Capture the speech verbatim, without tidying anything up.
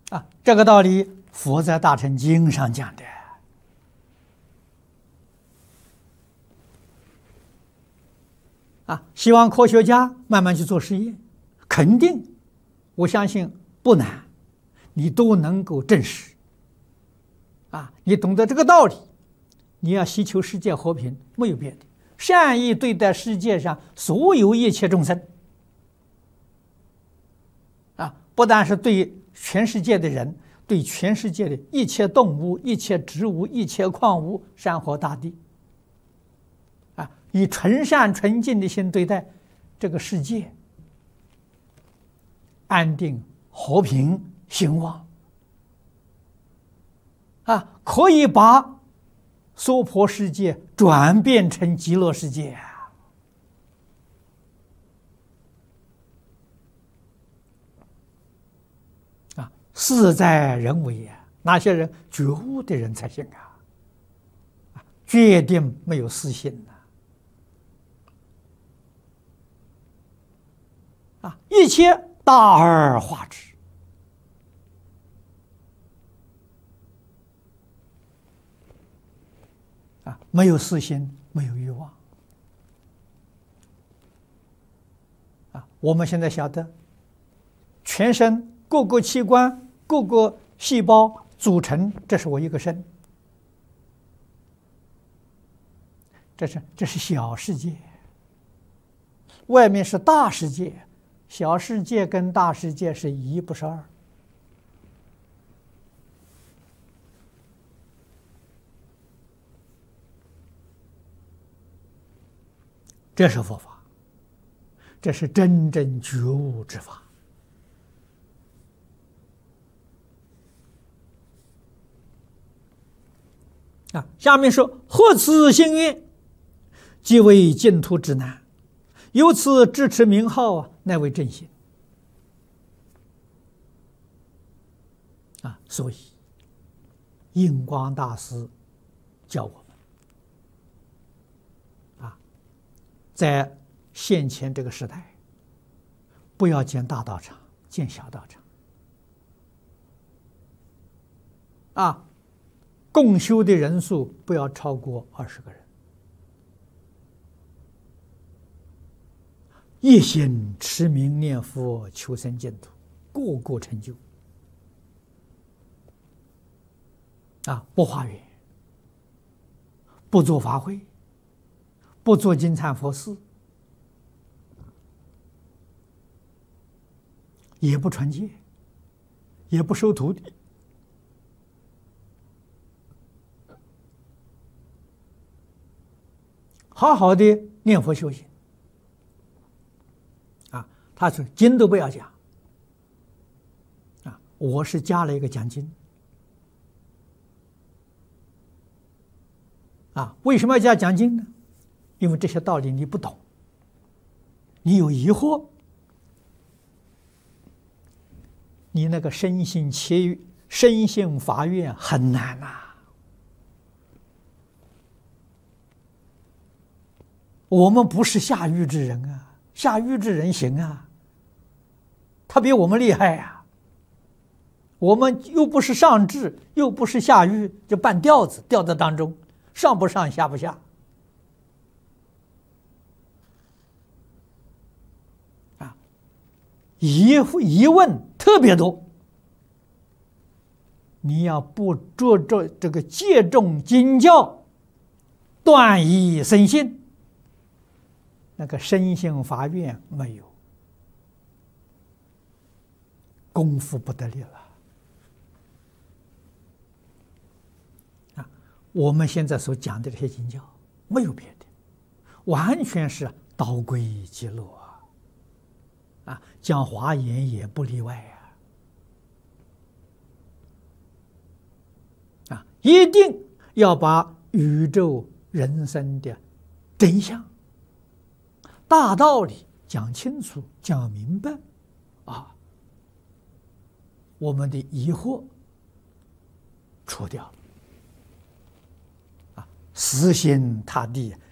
啊，这个道理佛在《大乘经》上讲的。啊，希望科学家慢慢去做实验，肯定，我相信不难，你都能够证实。啊，你懂得这个道理，你要希求世界和平，没有别的，善意对待世界上所有一切众生。啊，不但是对全世界的人，对全世界的一切动物、一切植物、一切矿物、山河大地。啊，以纯善纯净的心对待这个世界，安定和平兴旺。啊，可以把娑婆世界转变成极乐世界啊！啊，事在人为呀，那些人觉悟的人才行啊！啊，决定没有私心呐！啊，一切大而化之。啊，没有私心，没有欲望。啊，我们现在晓得，全身各个器官、各个细胞组成，这是我一个身。这是这是小世界，外面是大世界，小世界跟大世界是一，不是二。这是佛法，这是真正觉悟之法。啊，下面说：何此心愿，即为净土之难。由此支持名号啊，乃为正心。啊，所以印光大师教我们。在现前这个时代，不要建大道场，建小道场。啊，共修的人数不要超过二十个人，一心持名念佛，求生净土，个个成就。啊，不化缘，不做法会。不做金忏佛事，也不传戒，也不收徒弟，好好的念佛修行。啊，他说经都不要讲。啊，我是加了一个讲经。啊，为什么要加讲经呢？因为这些道理你不懂，你有疑惑，你那个深信切深信发愿很难呐、啊。我们不是下狱之人啊，下狱之人行啊，他比我们厉害呀、啊。我们又不是上智，又不是下狱，就半吊子吊在当中，上不上下不下。疑疑问特别多，你要不着着这个戒重经教，断疑生信，那个深信发愿没有，功夫不得力了。啊，我们现在所讲的这些经教，没有别的，完全是导归极乐。啊，讲华严也不例外啊！啊，一定要把宇宙人生的真相、大道理讲清楚、讲明白啊，我们的疑惑除掉了啊，死心塌地